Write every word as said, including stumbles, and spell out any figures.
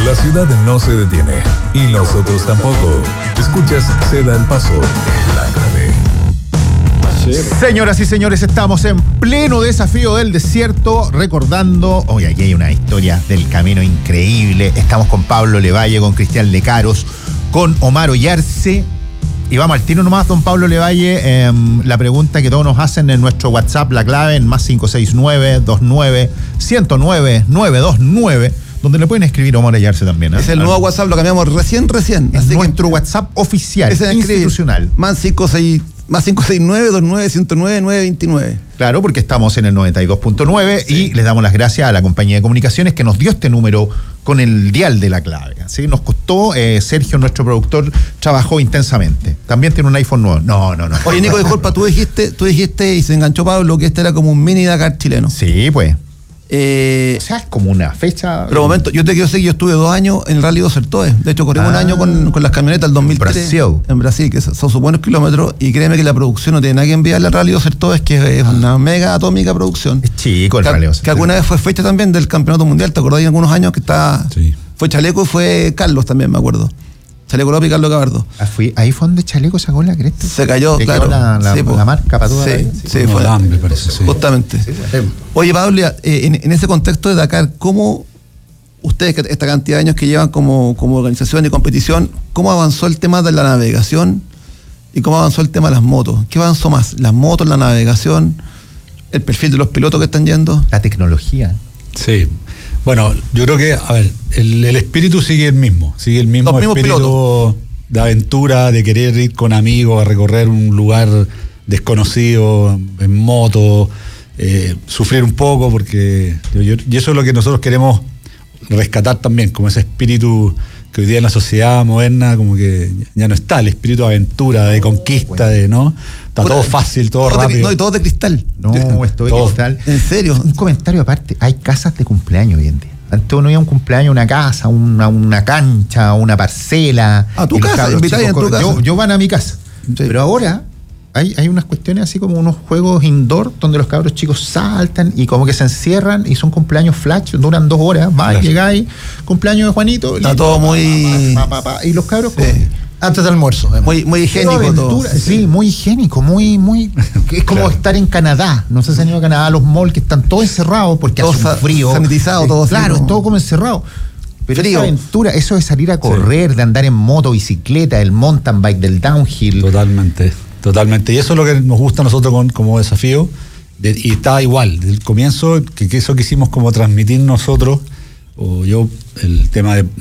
La ciudad no se detiene y nosotros tampoco. Escuchas Se da el paso en la clave. Señoras y señores, estamos en pleno desafío del desierto, recordando, hoy aquí hay una historia del camino increíble. Estamos con Pablo Levalle, con Cristian Lecaros, con Omar Oyarce. Y vamos al tiro nomás, don Pablo Levalle, eh, la pregunta que todos nos hacen en nuestro WhatsApp, la clave en más cinco seis nueve, dos nueve, uno cero nueve, nueve dos nueve, donde le pueden escribir Omar Oyarce también. ¿eh? Es el nuevo WhatsApp, lo cambiamos recién, recién. Es así nuestro que, WhatsApp oficial, institucional. Más cinco seis nueve, dos nueve, uno cero nueve, nueve dos nueve. Claro, porque estamos en el noventa y dos punto nueve, sí. Y les damos las gracias a la compañía de comunicaciones que nos dio este número con el dial de la clave. ¿Sí? Nos costó, eh, Sergio, nuestro productor, trabajó intensamente. También tiene un iPhone nuevo. No, no, no. Oye, Nico, disculpa, tú dijiste, tú dijiste y se enganchó Pablo que este era como un mini Dakar chileno. Sí, pues. Eh, o sea, es como una fecha. Pero un momento, yo te quiero decir que yo estuve dos años en el Rally dos Sertoes. De hecho, corrimos ah, un año con, con las camionetas del dos mil tres. Brasil. En Brasil, que son sus buenos kilómetros. Y créeme que la producción no tiene nada que enviarle al Rally dos Sertoes, que es una mega atómica producción. Es chico el que, Rally dos Sertoes. Que alguna vez fue fecha también del campeonato mundial. ¿Te acordás de algunos años que estaba? Sí. Fue Chaleco y fue Carlos también, me acuerdo. Chaleco López y Carlos Gabardo. Ah, fui, ahí fue donde Chaleco sacó la cresta. Se cayó, se claro. La, la, sí, la marca para toda sí, la sí, sí, fue hambre, parece. Sí. Justamente. Sí, sí. Oye, Pablo, eh, en, en ese contexto de Dakar, ¿cómo ustedes, esta cantidad de años que llevan como, como organización y competición, cómo avanzó el tema de la navegación y cómo avanzó el tema de las motos? ¿Qué avanzó más? ¿Las motos, la navegación, el perfil de los pilotos que están yendo? La tecnología. Sí. Bueno, yo creo que, a ver, el, el espíritu sigue el mismo, sigue el mismo espíritu pilotos. De aventura, de querer ir con amigos a recorrer un lugar desconocido en moto, eh, sufrir un poco, porque yo, yo, y eso es lo que nosotros queremos rescatar también, como ese espíritu que hoy día en la sociedad moderna como que ya no está, el espíritu de aventura, de conquista, de no, está todo fácil, todo, todo rápido. De, no, y todo de cristal. No, esto de todo. Cristal. En serio. Un comentario aparte, hay casas de cumpleaños hoy en día. Antes uno iba a un cumpleaños, una casa, una, una cancha, una parcela. A tu casa, invitáis en tu casa. Yo, yo van a mi casa. Sí. Pero ahora hay, hay unas cuestiones así como unos juegos indoor donde los cabros chicos saltan y como que se encierran y son cumpleaños flash, duran dos horas, va, claro. Llegáis, cumpleaños de Juanito. Está todo muy... Pa, pa, pa, pa, y los cabros... Sí. Antes del almuerzo. Muy, muy higiénico todo. Sí, muy higiénico, muy, muy... Es como claro. Estar en Canadá. No sé si han ido a Canadá, los malls que están todos encerrados porque todo hace un frío. Sanitizado, eh, todo. Claro, es todo como encerrado. Pero frío. Esa aventura, eso de salir a correr, sí. De andar en moto, bicicleta, el mountain bike, del downhill. Totalmente, totalmente. Y eso es lo que nos gusta a nosotros con, como desafío. De, y está igual, desde el comienzo, que, que eso quisimos como transmitir nosotros, o yo, el tema de,